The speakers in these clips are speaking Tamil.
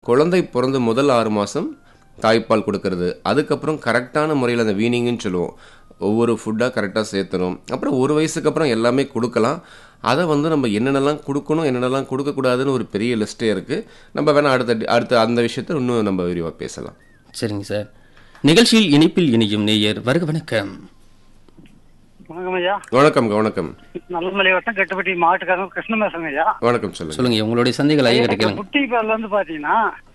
குழந்தை பிறந்து முதல் 6 மாதம் தாய்ப்பால் கொடுக்கறது, அதுக்கப்புறம் கரெக்டான முறையில் அந்த வீனிங்குன்னு சொல்லுவோம், ஒவ்வொரு ஃபுட்டாக கரெக்டாக சேர்த்தணும். அப்புறம் 1 வயசுக்கு அப்புறம் எல்லாமே கொடுக்கலாம். அதை நம்ம என்னென்னலாம் கொடுக்கணும், என்னென்னலாம் கொடுக்கக்கூடாதுன்னு ஒரு பெரிய லிஸ்ட்டே இருக்குது. நம்ம வேணால் அடுத்த அந்த விஷயத்தை இன்னும் நம்ம விரிவாக பேசலாம். சரிங்க சார். நிகழ்ச்சியில் இணைப்பில் இணையும் நேயர் வருக. வணக்கம். வணக்கம் ஐயா. வணக்கம். நல்லமலை வட்டம் கட்டுப்பட்டி மாட்டுக்காரங்க கிருஷ்ணமேசன் ஐயா. வணக்கம். சொல்லுங்க உங்களுடைய சந்தைகள் ஐயா கேட்கலாம். குட்டி பால் பாத்தீங்கன்னா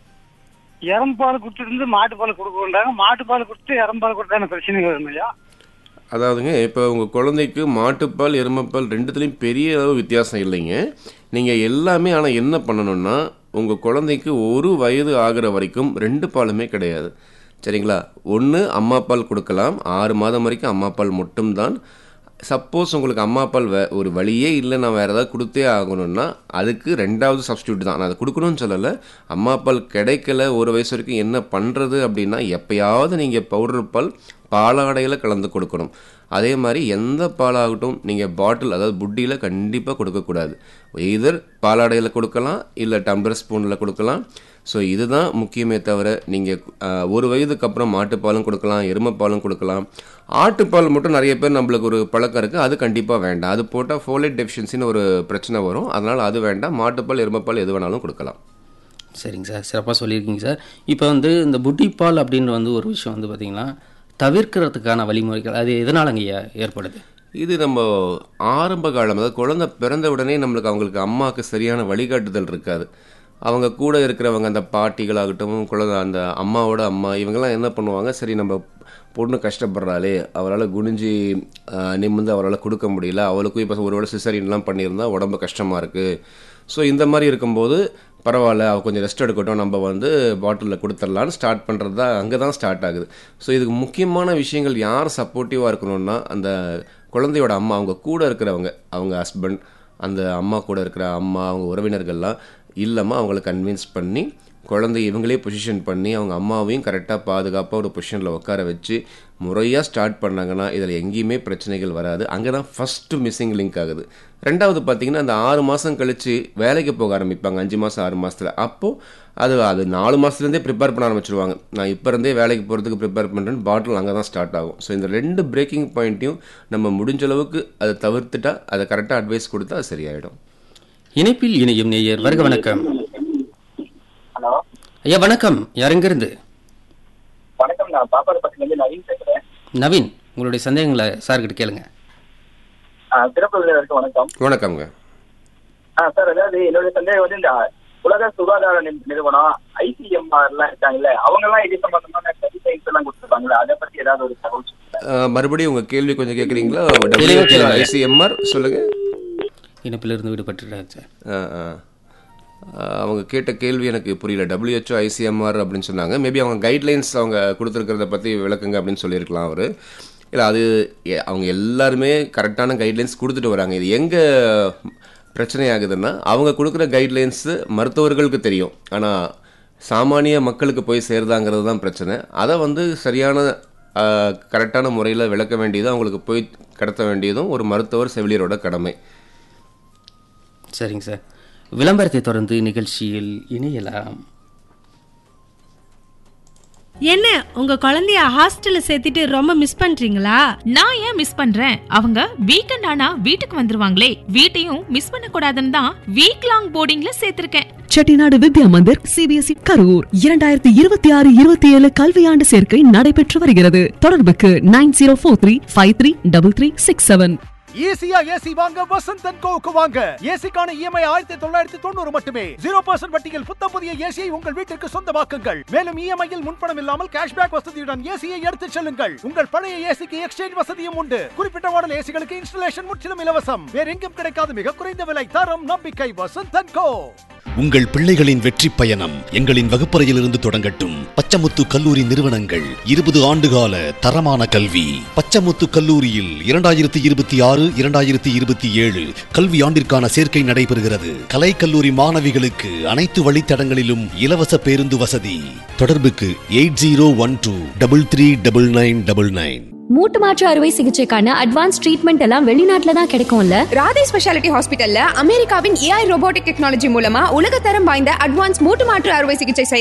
இறம்பால் கொடுத்துட்டு மாட்டுப்பால் கொடுக்குறாங்க, மாட்டுப்பால் கொடுத்து இறம்பால் கொடுத்தா பிரச்சனை வரும் ஐயா. அதாவதுங்க, இப்போ உங்கள் குழந்தைக்கு மாட்டுப்பால் எருமைப்பால் ரெண்டுத்துலேயும் பெரிய அளவு வித்தியாசம் இல்லைங்க. நீங்கள் எல்லாமே ஆனால் என்ன பண்ணணும்னா, உங்கள் குழந்தைக்கு 1 வயது ஆகிற வரைக்கும் 2 பாலுமே கிடையாது. சரிங்களா? ஒன்று அம்மா பால் கொடுக்கலாம், 6 மாதம் வரைக்கும் அம்மா பால் மட்டும்தான். சப்போஸ் உங்களுக்கு அம்மா பால் ஒரு வழியே இல்லை, நான் வேறு ஏதாவது கொடுத்தே ஆகணும்னா அதுக்கு 2வது சப்ஸ்டியூட் தான். நான் அதை கொடுக்கணும்னு சொல்லலை. அம்மா பால் கிடைக்கல 1 வயசு வரைக்கும் என்ன பண்ணுறது அப்படின்னா, எப்பயாவது நீங்கள் பவுடர் பால் பாலாடையில் கலந்து கொடுக்கணும். அதே மாதிரி எந்த பாலாகட்டும் நீங்கள் பாட்டில், அதாவது புட்டியில் கண்டிப்பாக கொடுக்கக்கூடாது. எய்தர் பாலாடையில் கொடுக்கலாம், இல்லை டம்ளர் ஸ்பூனில் கொடுக்கலாம். ஸோ இதுதான் முக்கியமே தவிர, நீங்கள் 1 வயதுக்கு அப்புறம் மாட்டுப்பாலும் கொடுக்கலாம், எருமைப்பாலும் கொடுக்கலாம். ஆட்டுப்பால் மட்டும் நிறைய பேர் நம்மளுக்கு ஒரு பழக்கம் இருக்குது, அது கண்டிப்பாக வேண்டாம். அது போட்டால் ஃபோலேட் டெஃபிஷியன்சின்னு ஒரு பிரச்சனை வரும். அதனால் அது வேண்டாம். மாட்டுப்பால் எருமைப்பால் எது வேணாலும் கொடுக்கலாம். சரிங்க சார், சிறப்பாக சொல்லியிருக்கீங்க சார். இப்போ இந்த புட்டிப்பால் அப்படின்னு ஒரு விஷயம் பார்த்திங்கன்னா தவிர்க்கிறதுக்கான வழிமுறைகள் அது எதனால் அங்கே ஏற்படுது? இது நம்ம ஆரம்ப காலம், அதாவது குழந்தை பிறந்த உடனே அவங்களுக்கு அம்மாவுக்கு சரியான வழிகாட்டுதல் இருக்காது. அவங்க கூட இருக்கிறவங்க, அந்த பாட்டிகளாகட்டும், குழந்தை அந்த அம்மாவோட அம்மா, இவங்கெல்லாம் என்ன பண்ணுவாங்க, சரி நம்ம பொண்ணு கஷ்டப்படுறாளே, அவரால் குனிஞ்சு நிமிர்ந்து அவரால் கொடுக்க முடியல, அவளுக்கும் இப்போ ஒருவேளை சிசரியன்லாம் பண்ணியிருந்தா உடம்பு கஷ்டமாக இருக்குது. ஸோ இந்த மாதிரி இருக்கும்போது பரவாயில்ல, அவள் கொஞ்சம் ரெஸ்ட் எடுக்கட்டும், நம்ம பாட்டிலில் கொடுத்துடலான்னு ஸ்டார்ட் பண்ணுறது தான், அங்கே தான் ஸ்டார்ட் ஆகுது. ஸோ இதுக்கு முக்கியமான விஷயங்கள் யார் சப்போர்ட்டிவாக இருக்கணும்னா, அந்த குழந்தையோட அம்மா, அவங்க கூட இருக்கிறவங்க, அவங்க ஹஸ்பண்ட், அந்த அம்மா கூட இருக்கிற அம்மா, அவங்க உறவினர்கள்லாம் இல்லைம்மா அவங்கள கன்வின்ஸ் பண்ணி, குழந்தைய இவங்களே பொசிஷன் பண்ணி, அவங்க அம்மாவையும் கரெக்டாக பாதுகாப்பாக ஒரு பொசிஷனில் உட்கார வச்சு முறையாக ஸ்டார்ட் பண்ணாங்கன்னா இதில் எங்கேயுமே பிரச்சனைகள் வராது. அங்கே தான் ஃபஸ்ட்டு மிஸ்ஸிங் லிங்க் ஆகுது. 2வது பார்த்திங்கன்னா, அந்த 6 மாதம் கழித்து வேலைக்கு போக ஆரம்பிப்பாங்க. 5 மாதம் 6 மாதத்தில். அப்போது அது 4 மாதத்துலேருந்தே ப்ரிப்பேர் பண்ண ஆரம்பிச்சிருவாங்க. நான் இப்போ இருந்தே வேலைக்கு போகிறதுக்கு ப்ரிப்பேர் பண்ணுறேன்னு பாட்டில் அங்கே தான் ஸ்டார்ட் ஆகும். ஸோ இந்த 2 பிரேக்கிங் பாயிண்ட்டையும் நம்ம முடிஞ்ச அளவுக்கு அதை தவிர்த்துட்டா, அதை கரெக்டாக அட்வைஸ் கொடுத்தா அது சரியாயிடும். இணைப்பில் இணையும் நேயர் வருக. வணக்கம். ஹலோ ஐயா வணக்கம். யாருங்கிருந்து? வணக்கம், நான் பாப்பாரப்பட்டிலேருந்து நவீன் பேசுறேன். நவீன், உங்களுடைய சந்தேகங்களை சார்கிட்ட கேளுங்க. திருப்பூர்ல இருக்கு. வணக்கம். வணக்கம்ங்க. சார், அதாவது என்னுடைய சந்தேகம் இந்த உலக சுகாதார நிறுவனம் ICMR இருக்காங்கல்ல, அவங்க எல்லாம் இது சம்பந்தமான கைட்லைன்ஸ் எல்லாம் கொடுத்துருப்பாங்களா, அதை பத்தி ஏதாவது ஒரு தகவல்? மறுபடியும் உங்க கேள்வி கொஞ்சம் கேட்குறீங்களா? ICMR சொல்லுங்க. இணைப்பிலிருந்து விடுபட்டுறாங்க சார். அவங்க கேட்ட கேள்வி எனக்கு புரியல. WHO ICMR அப்படின்னு சொன்னாங்க. மேபி அவங்க கைட்லைன்ஸ் அவங்க கொடுத்துருக்கிறத பற்றி விளக்குங்க அப்படின்னு சொல்லியிருக்கலாம் அவர். இல்லை, அது அவங்க எல்லாருமே கரெக்டான கைட்லைன்ஸ் கொடுத்துட்டு வராங்க. இது எங்கே பிரச்சனை ஆகுதுன்னா, அவங்க கொடுக்குற கைட்லைன்ஸு மருத்துவர்களுக்கு தெரியும், ஆனால் சாமானிய மக்களுக்கு போய் சேருதாங்கிறது தான் பிரச்சனை. அதை சரியான கரெக்டான முறையில் விளக்க வேண்டியதும், அவங்களுக்கு போய் கடத்த வேண்டியதும் ஒரு மருத்துவர் செவிலியரோட கடமை. சரிங்க சார். விளம்பரத்தை தொடர்ந்து நிகழ்ச்சியில் இணையலாம். என்ன, உங்க குழந்தைய ஹாஸ்டல்ல சேர்த்துட்டு ரொம்ப மிஸ் பண்றீங்களா? நான் ஏன் மிஸ் பண்றேன்? அவங்க வீக்கெண்ட் ஆனா வீட்டுக்கு வந்துருவாங்களே, வீட்டையும் மிஸ் பண்ண கூடாதுன்னு தான் week long போர்டிங்ல சேர்த்திருக்கேன். Chettinad Vidya Mandir CBSE Karur 2026-27 கல்வியாண்டு சேர்க்கை நடைபெற்று வருகிறது. தொடர்புக்கு 9043533367. ஈஸியா ஏசி வாங்க வசந்த் அண்ட் கோவுக்கு வாங்க. ஏசிக்கான EMI 1990 மட்டுமே. 0% வட்டியில் புத்தம் புதிய ஏசியை உங்கள் வீட்டிற்கு சொந்தமாக்குங்கள். மேலும் EMI-யில் முன்பணம் இல்லாமல் கேஷ்பேக் வசதியுடன் ஏசியை எடுத்துச் செல்லுங்கள். உங்கள் பழைய ஏசிக்கு எக்ஸ்சேஞ்ச் வசதியும் உண்டு. குறிப்பிட்ட மாடல் ஏசிகளுக்கு இன்ஸ்டலேஷன் முற்றிலும் இலவசம். வேற எங்கும் கிடைக்காத மிக குறைந்த விலை, தரம், நம்பிக்கை. வசந்த் அண்ட் கோ. உங்கள் பிள்ளைகளின் வெற்றி பயணம் எங்களின் வகுப்பறையிலிருந்து தொடங்கட்டும். பச்சமுத்து கல்லூரி நிறுவனங்கள் 20 ஆண்டுகால தரமான கல்வி. பச்சமுத்து கல்லூரியில் 2026-2027 கல்வி ஆண்டிற்கான சேர்க்கை நடைபெறுகிறது. கலை கல்லூரி மாணவிகளுக்கு அனைத்து வழித்தடங்களிலும் இலவச பேருந்து வசதி. தொடர்புக்கு 8012339999. மூட்டு மாற்று அறுவை சிகிச்சைக்கான அட்வான்ஸ் ட்ரீட்மெண்ட் எல்லாம் வெளிநாட்டுல தான் கிடைக்கும்ல. ராதே ஸ்பெஷாலிட்டி ஹாஸ்பிட்டல்ல அமெரிக்காவின் AI ரோபோட்டிக் டெக்னாலஜி மூலமா உலகத்தரம் வாய்ந்த அட்வான்ஸ் மூட்டு மாற்று அறுவை சிகிச்சை